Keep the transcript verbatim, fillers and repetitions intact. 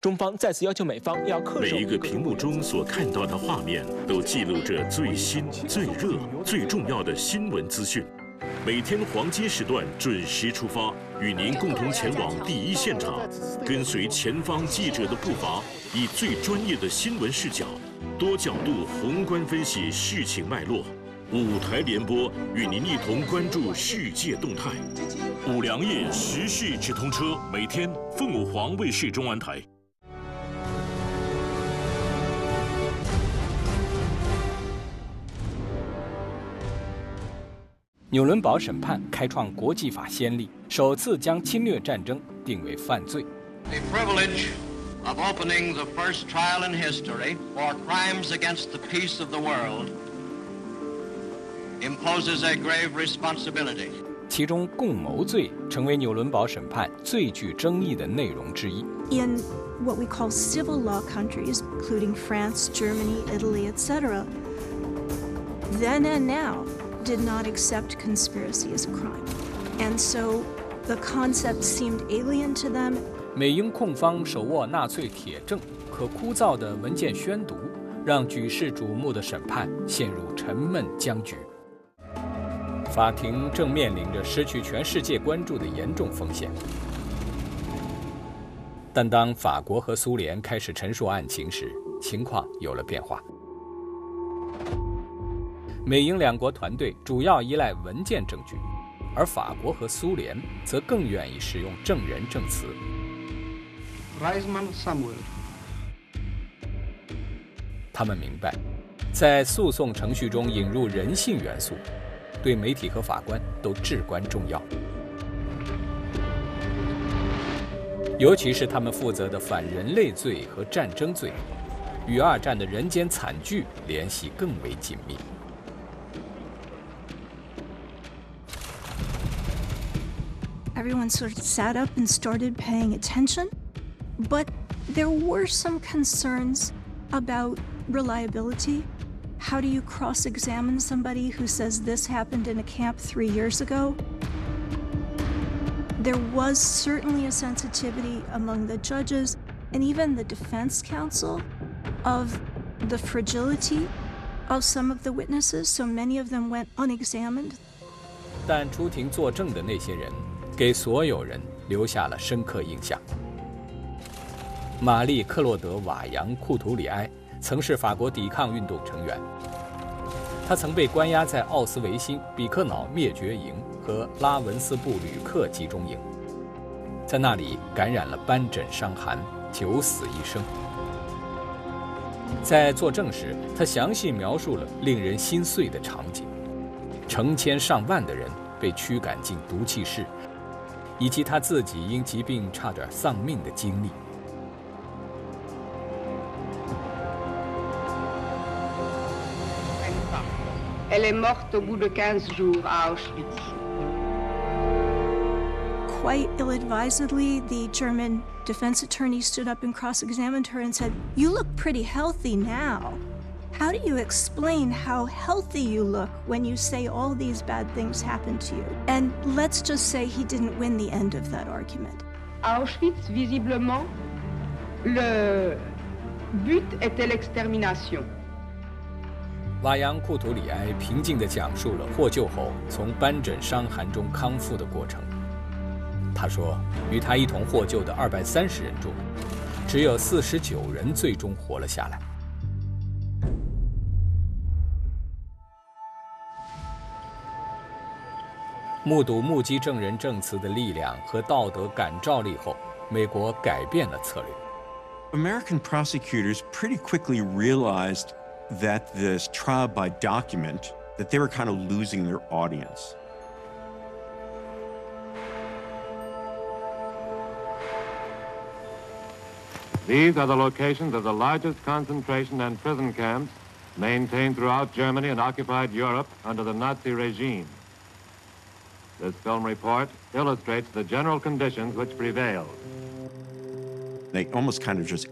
中方再次要求美方要恪守。 每一个屏幕中所看到的画面，都记录着最新、最热、最重要的新闻资讯。每天黄金时段准时出发，与您共同前往第一现场，跟随前方记者的步伐，以最专业的新闻视角，多角度宏观分析事情脉络。五台联播与您一同关注世界动态。五粮液时事直通车，每天凤凰卫视中文台。 纽伦堡审判开创国际法先例，首次将侵略战争定为犯罪。 The privilege of opening the first trial in history for crimes against the peace of the world imposes a grave responsibility. 其中共谋罪成为纽伦堡审判最具争议的内容之一。 In what we call civil law countries, including France, Germany, Italy, et cetera, then and now did not accept conspiracy as a crime. And so the concept seemed alien to them. 美英控方手握纳粹铁证，可枯燥的文件宣读，让举世瞩目的审判陷入沉闷僵局。法庭正面临着失去全世界关注的严重风险。但当法国和苏联开始陈述案情时，情况有了变化。美英两国团队主要依赖文件证据，而法国和苏联则更愿意使用证人证词。 Reisman Samuel， 他们明白，在诉讼程序中引入人性元素，对媒体和法官都至关重要。尤其是他们负责的反人类罪和战争罪，与二战的人间惨剧联系更为紧密。 Everyone sort of sat up and started paying attention, but there were some concerns about reliability. How do you cross-examine somebody who says this happened in a camp three years ago? There was certainly a sensitivity among the judges and even the defense counsel of the fragility of some of the witnesses, so many of them went unexamined. 但出庭作证的那些人，给所有人留下了深刻印象。玛丽·克洛德·瓦扬·库图里埃曾是法国抵抗运动成员，他曾被关押在奥斯维辛、比克瑙灭绝营和拉文斯布吕克集中营，在那里感染了斑疹伤寒，九死一生。在作证时，他详细描述了令人心碎的场景：成千上万的人被驱赶进毒气室，以及他自己因疾病差点丧命的经历。 Elle est morte au bout de quinze jours à Auschwitz. Quite ill-advisedly, the German defense attorney stood up and cross-examined her and said, "You look pretty healthy now. How do you explain how healthy you look when you say all these bad things happened to you?" And let's just say he didn't win the end of that argument. À Auschwitz, visiblement, le but était l'extermination. 瓦扬库图里埃平静地讲述了获救后从斑疹伤寒中康复的过程。他说，与他一同获救的二百三十人中，只有四十九人最终活了下来。目睹目击证人证词的力量和道德感召力后，美国改变了策略。 American prosecutors pretty quickly realized that this trial by document, that they were kind of losing their audience. These are the locations of the largest concentration and prison camps maintained throughout Germany and occupied Europe under the Nazi regime. This film report illustrates the general conditions which prevailed. They almost kind of just